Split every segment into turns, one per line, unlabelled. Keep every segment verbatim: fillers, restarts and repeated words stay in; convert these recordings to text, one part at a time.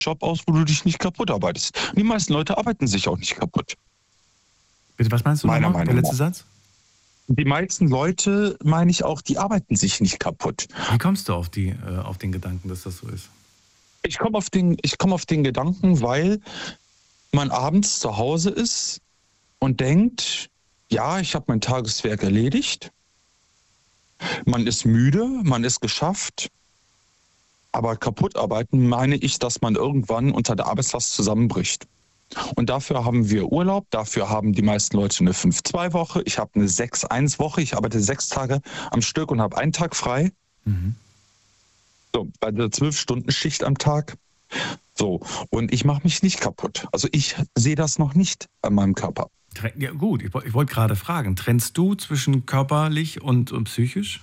Job aus, wo du dich nicht kaputt arbeitest. Und die meisten Leute arbeiten sich auch nicht kaputt.
Bitte, was meinst du
Meiner
nochmal?
Meinung
Der letzte
nach.
Satz?
Die meisten Leute, meine ich auch, die arbeiten sich nicht kaputt.
Wie kommst du auf, die, äh, auf den Gedanken, dass das so ist?
Ich komme auf den, ich komme auf den Gedanken, weil man abends zu Hause ist und denkt, ja, ich habe mein Tageswerk erledigt. Man ist müde, man ist geschafft. Aber kaputt arbeiten meine ich, dass man irgendwann unter der Arbeitslast zusammenbricht. Und dafür haben wir Urlaub, dafür haben die meisten Leute eine fünf zwei Woche. Ich habe eine sechs eins Woche, ich arbeite sechs Tage am Stück und habe einen Tag frei.
Mhm.
So, bei der zwölf-Stunden-Schicht am Tag. So, und ich mache mich nicht kaputt. Also ich sehe das noch nicht an meinem Körper.
Ja gut, ich, ich wollte gerade fragen, trennst du zwischen körperlich und, und psychisch?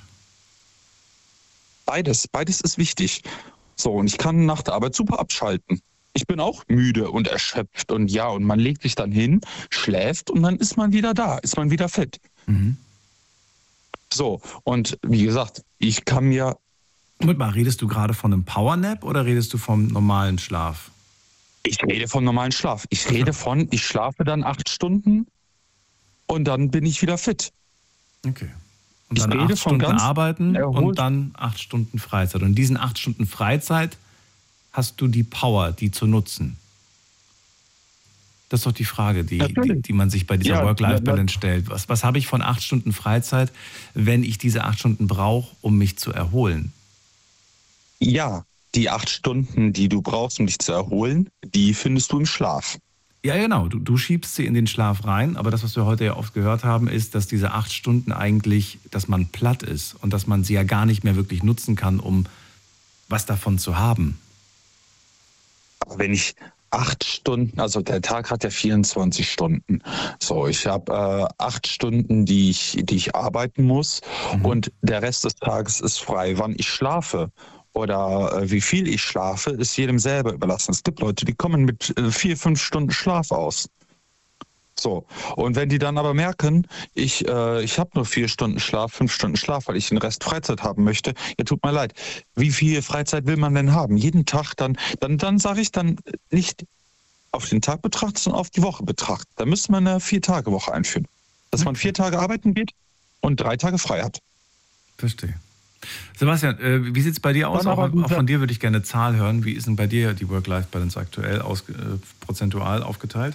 Beides, beides ist wichtig. So, und ich kann nach der Arbeit super abschalten. Ich bin auch müde und erschöpft und ja, und man legt sich dann hin, schläft und dann ist man wieder da, ist man wieder fit.
Mhm.
So, und wie gesagt, ich kann mir...
Moment mal, redest du gerade von einem Powernap oder redest du vom normalen Schlaf?
Ich rede vom normalen Schlaf. Ich rede von, ich schlafe dann acht Stunden und dann bin ich wieder fit.
Okay. Und
Ich
dann
rede
acht
von
Stunden
ganz
arbeiten
erholt-
und dann acht Stunden Freizeit. Und in diesen acht Stunden Freizeit hast du die Power, die zu nutzen. Das ist doch die Frage, die, die, die man sich bei dieser
Ja,
Work-Life-Balance stellt. Was, was habe ich von acht Stunden Freizeit, wenn ich diese acht Stunden brauche, um mich zu erholen?
Ja, die acht Stunden, die du brauchst, um dich zu erholen, die findest du im Schlaf.
Ja, genau. Du, du schiebst sie in den Schlaf rein. Aber das, was wir heute ja oft gehört haben, ist, dass diese acht Stunden eigentlich, dass man platt ist und dass man sie ja gar nicht mehr wirklich nutzen kann, um was davon zu haben.
Aber wenn ich acht Stunden, also der Tag hat ja vierundzwanzig Stunden. So, ich habe äh, acht Stunden, die ich, die ich arbeiten muss
Mhm.
und der Rest des Tages ist frei. Wann ich schlafe oder äh, wie viel ich schlafe, ist jedem selber überlassen. Es gibt Leute, die kommen mit äh, vier, fünf Stunden Schlaf aus. So, und wenn die dann aber merken, ich, äh, ich habe nur vier Stunden Schlaf, fünf Stunden Schlaf, weil ich den Rest Freizeit haben möchte, ja, tut mir leid. Wie viel Freizeit will man denn haben? Jeden Tag dann, dann, dann sage ich dann nicht auf den Tag betrachtet, sondern auf die Woche betrachtet. Da müsste man eine Vier-Tage-Woche einführen. Dass man vier Tage arbeiten geht und drei Tage frei hat.
Verstehe. Sebastian, äh, wie sieht es bei dir aus?
Dann
Auch,
aber
auch
dieser-
von dir würde ich gerne eine Zahl hören. Wie ist denn bei dir die Work-Life-Balance aktuell aus, äh, prozentual aufgeteilt?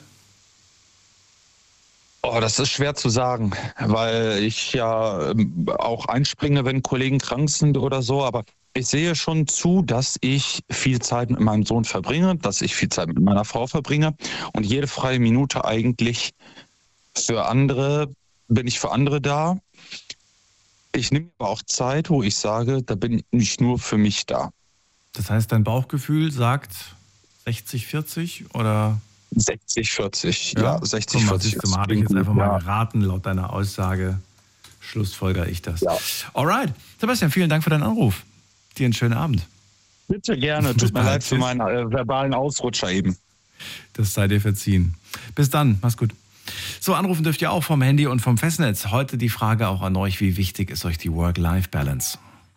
Oh, das ist schwer zu sagen, weil ich ja ähm, auch einspringe, wenn Kollegen krank sind oder so. Aber ich sehe schon zu, dass ich viel Zeit mit meinem Sohn verbringe, dass ich viel Zeit mit meiner Frau verbringe und jede freie Minute eigentlich für andere, bin ich für andere da. Ich nehme aber auch Zeit, wo ich sage, da bin ich nicht nur für mich da.
Das heißt, dein Bauchgefühl sagt sechzig vierzig oder?
sechzig vierzig, ja, sechzig
Guck mal,
vierzig.
siehst du mal, habe ich jetzt einfach mal
ja.
geraten, laut deiner Aussage. Schlussfolger ich das.
Ja.
Alright. Sebastian, vielen Dank für deinen Anruf. Dir einen schönen Abend.
Bitte gerne,
Bis
tut mir
bald.
leid für
Tschüss.
meinen äh, verbalen Ausrutscher eben.
Das sei dir verziehen. Bis dann, mach's gut. So, anrufen dürft ihr auch vom Handy und vom Festnetz. Heute die Frage auch an euch, wie wichtig ist euch die Work-Life-Balance?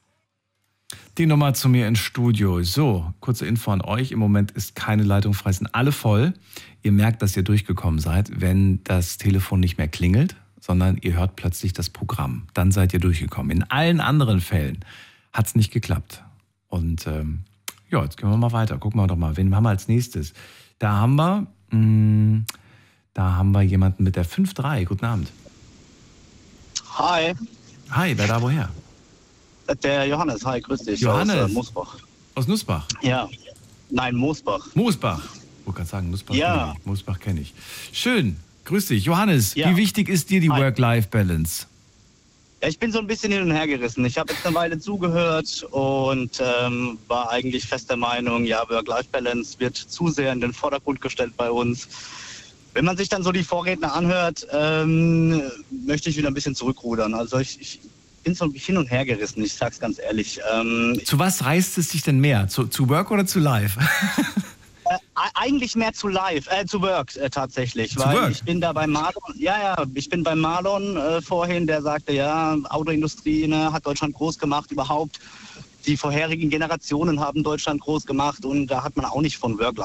Die Nummer zu mir ins Studio. So, kurze Info an euch. Im Moment ist keine Leitung frei, sind alle voll. Ihr merkt, dass ihr durchgekommen seid, wenn das Telefon nicht mehr klingelt, sondern ihr hört plötzlich das Programm. Dann seid ihr durchgekommen. In allen anderen Fällen hat es nicht geklappt. Und ähm, ja, jetzt gehen wir mal weiter. Gucken wir doch mal, wen haben wir als nächstes? Da haben wir, mh, da haben wir jemanden mit der fünf drei. Guten Abend.
Hi,
Hi, wer da woher?
der Johannes. Hi, grüß dich.
Johannes.
Aus äh, Moosbach.
Aus Nussbach.
Ja. Nein, Moosbach.
Moosbach. Ich wollte gerade sagen, Nussbach
Ja.
kenne ich. Moosbach kenne ich. Schön. Grüß dich. Johannes,
Ja.
wie wichtig ist dir die
Hi.
Work-Life-Balance?
Ja, ich bin so ein bisschen hin und her gerissen. Ich habe jetzt eine Weile zugehört und ähm, war eigentlich fest der Meinung, ja, Work-Life-Balance wird zu sehr in den Vordergrund gestellt bei uns. Wenn man sich dann so die Vorredner anhört, ähm, möchte ich wieder ein bisschen zurückrudern. Also ich, ich bin so hin und her gerissen, ich sag's ganz ehrlich. Ähm,
Zu was reißt es dich denn mehr? Zu, zu Work oder zu Live?
Äh, eigentlich mehr zu live, äh, zu Work äh, tatsächlich,
Zu
weil
Work?
ich bin da bei Marlon, ja, ja, ich bin bei Marlon äh, vorhin, der sagte, ja, Autoindustrie, ne, hat Deutschland groß gemacht überhaupt. die vorherigen Generationen haben Deutschland groß gemacht und da hat man auch nicht von Work